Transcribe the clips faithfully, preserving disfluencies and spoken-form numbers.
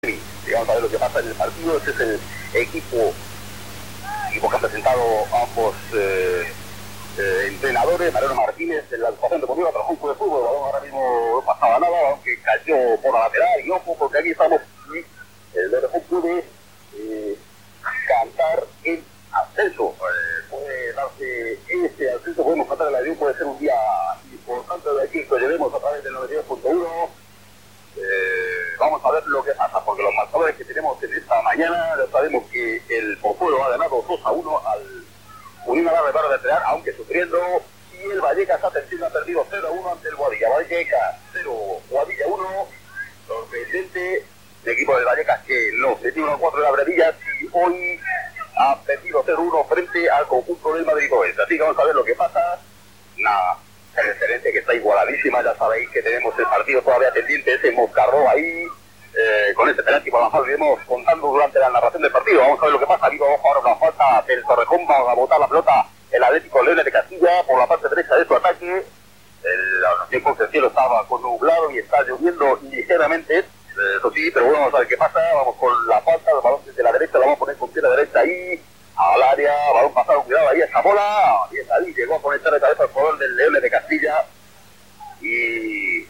Y vamos a ver lo que pasa en el partido. Este es el equipo, equipo que han presentado ambos eh, eh, entrenadores. Mariano Martínez, en la actuación deportiva, trabajó un juego de fútbol. El balón ahora mismo no pasaba nada, aunque cayó por la lateral. Y ojo, porque aquí estamos. El Torrejón puede eh, cantar el ascenso. Eh, puede darse este ascenso. Podemos cantar el avión. Puede ser un día importante de aquí que llevemos a través del noventa y dos punto uno. Eh, vamos a ver lo que pasa, porque los marcadores que tenemos en esta mañana, ya sabemos que el Pozuelo ha ganado dos a uno al Unión Adarve Barrio de Trear, aunque sufriendo, y el Vallecas atención ha perdido cero a uno ante el Boadilla. Vallecas cero, Boadilla uno, sorprendente el equipo del Vallecas que no se tiene uno a cuatro de la Brevillas y hoy ha perdido cero a uno frente al conjunto del Madrid Oeste. Así que vamos a ver lo que pasa. Nada. El excelente que está igualadísima, ya sabéis que tenemos el partido todavía pendiente, ese Moscarró ahí, eh, con ese penalti para avanzar, lo iremos contando durante la narración del partido. Vamos a ver lo que pasa. Digo, ahora una falta del Torrejón, vamos a botar la pelota el Atlético Leones de Castilla por la parte derecha de su ataque. El tiempo que el cielo estaba con nublado y está lloviendo ligeramente, eh, eso sí, pero bueno, vamos a ver qué pasa. Vamos con la falta, el balón desde la derecha, la vamos a poner con pierna derecha ahí al área, balón pasado, cuidado ahí esa bola, y es ahí, llegó a conectar de cabeza el jugador del Leones de Castilla y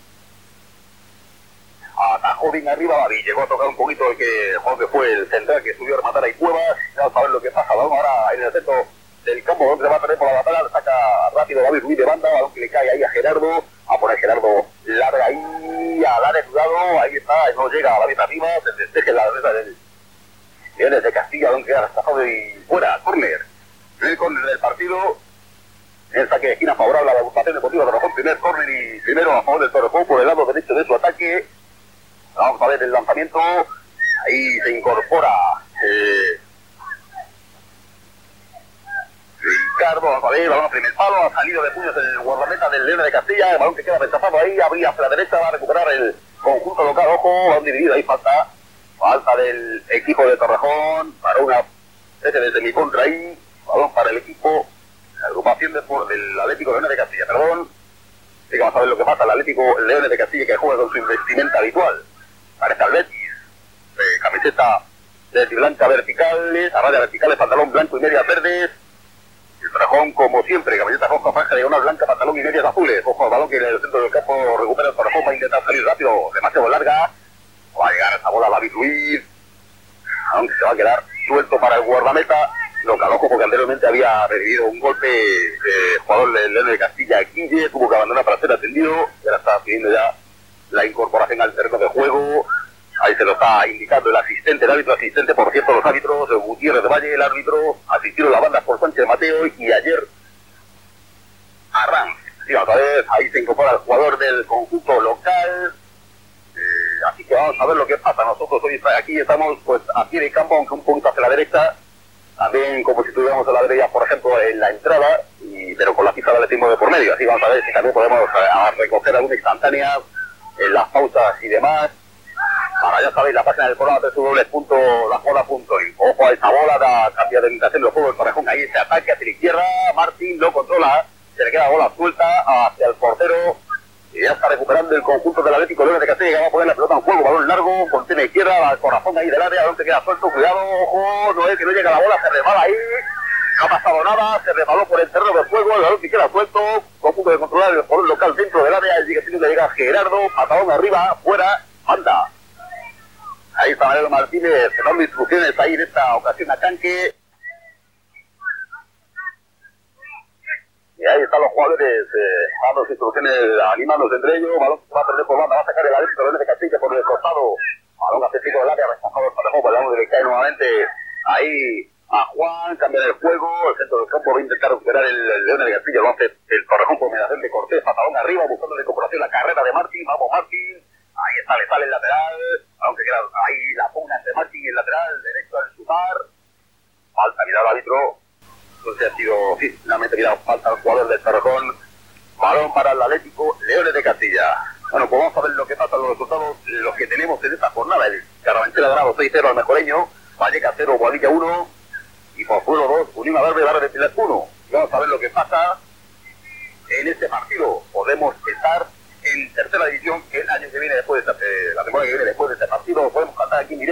atajó bien arriba y llegó a tocar un poquito el que, que fue el central que subió a rematar ahí Cuevas. Vamos a ver lo que pasa, balón ahora en el centro del campo donde va a tener por la batalla, saca rápido David Ruiz de banda, balón que le cae ahí a Gerardo, a poner Gerardo larga ahí, al área, cuidado, ahí está, no llega a la meta arriba, se despeje la derecha del Leones de Castilla, balón que queda hasta y fuera, córner, primer córner del partido, en el saque de esquina favorable a la agrupación deportiva de Torrejón, primer córner y primero a favor del Torrejón por el lado derecho de su ataque. Vamos a ver el lanzamiento, ahí se incorpora eh, Ricardo, vamos a ver, balón a primer palo, ha salido de puños el guardameta del Leones de Castilla, el balón que queda rechazado ahí, abría hacia la derecha, va a recuperar el conjunto local, ojo, balón dividido, ahí falta, falta del equipo de Torrejón, para una, ese desde mi contra ahí, balón para el equipo, la agrupación de, por, del Atlético Leones de Castilla, perdón, así que vamos a ver lo que pasa, el Atlético Leones de Castilla que juega con su investimenta habitual, parece al Betis, eh, camiseta de blanca verticales, a raya verticales, pantalón blanco y medias verdes. El Torrejón, como siempre, camiseta roja, franja diagonal blanca, pantalón y medias azules. Ojo, balón que en el centro del campo recupera el Torrejón, va a intentar salir rápido, demasiado larga. Va a llegar esa bola a David Ruiz, aunque se va a quedar suelto para el guardameta. Lo caloco porque anteriormente había recibido un golpe de jugador del Leones de Castilla, Guille, tuvo que abandonar para ser atendido. Y ahora está pidiendo ya la incorporación al terreno de juego. Ahí se lo está indicando el asistente, el árbitro asistente, por cierto, los árbitros, Gutiérrez de Valle, el árbitro, asistieron la banda por Sánchez Mateo y ayer Arranz. Sí, vamos a ver, ahí se incorpora el jugador del conjunto local. Eh, así que vamos a ver lo que pasa. Nosotros hoy aquí estamos pues a pie de campo, aunque un poquito hacia la derecha. También como si estuviéramos a la derecha, por ejemplo, en la entrada, y, pero con la pizarra de tiempo de por medio. Así vamos a ver si también podemos a, recoger alguna instantánea en las pausas y demás. Ahora ya sabéis, la página del programa doble punto la joda punto i. Ojo a esa bola, da cambia de orientación del juego del Torrejón. Ahí se ataque hacia la izquierda, Martín lo controla, se le queda la bola suelta hacia el portero. Y ya está recuperando el conjunto del Atlético Leones de Castilla, va a poner la pelota en juego, balón largo, con tiene izquierda, al corazón ahí del área, donde queda suelto, cuidado, ojo, no es que no llega la bola, se resbala ahí, no ha pasado nada, se resbaló por el terreno de juego, el balón que queda suelto, con punto de controlar el jugador local dentro del área, y sigue teniendo que llegar Gerardo, patadón arriba, fuera, anda. Ahí está Mariano Martínez, enormes instrucciones ahí en esta ocasión a Canque. Y ahí están los jugadores eh, dando instrucciones, animándose entre ellos. Balón que va a perder por banda, va a sacar el Atlético Leones de Castilla por el costado. Balón hacia el pico del área, rechazado el Torrejón, balón que cae nuevamente ahí a Juan, cambia el juego. El centro del campo va a intentar recuperar el, el Leones de Castilla, lo hace el Torrejón por mediación de Cortés, patadón arriba, buscando la incorporación, la carrera de Martín. Vamos Martín. Ahí está, le sale el lateral, aunque queda ahí la pugna entre Martín y el lateral, derecho al sumar. Falta, mira el árbitro. Entonces ha sido, sí, finalmente mira, falta al jugador del Torrejón. Balón para el Atlético Leones de Castilla. Bueno, pues vamos a ver lo que pasa, los resultados, los que tenemos en esta jornada. El Carabanchel ha ganado seis cero al Mejoreño, Vallecas cero, Boadilla uno, y Pozuelo dos, Unión Adarve Barrio de Pilar uno. Y vamos a ver lo que pasa en este partido. Podemos estar en tercera división el año que viene, después de esta, eh, la temporada que viene, después de este partido, podemos cantar aquí en directo.